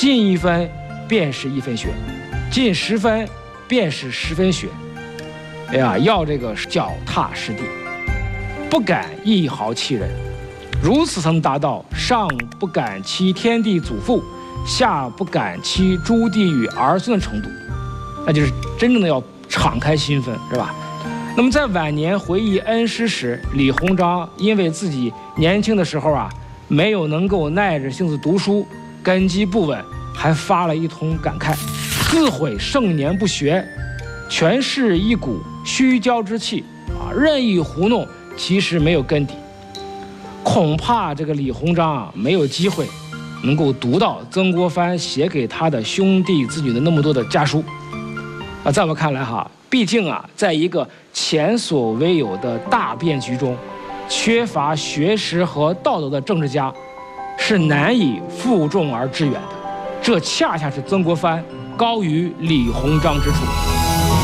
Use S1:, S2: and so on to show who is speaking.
S1: 进1分便是1分血，进10分便是10分血。哎呀，要这个脚踏实地，不敢一毫欺人，如此才能达到上不敢欺天地祖父，下不敢欺诸弟与儿孙的程度，那就是真正的要敞开心扉，是吧？那么在晚年回忆恩师时，李鸿章因为自己年轻的时候没有能够耐着性子读书，根基不稳，还发了一通感慨：自悔盛年不学，全是一股虚骄之气任意胡弄，其实没有根底。恐怕这个李鸿章没有机会能够读到曾国藩写给他的兄弟子女的那么多的家书在我看来毕竟在一个前所未有的大变局中，缺乏学识和道德的政治家是难以负重而致远的，这恰恰是曾国藩高于李鸿章之处。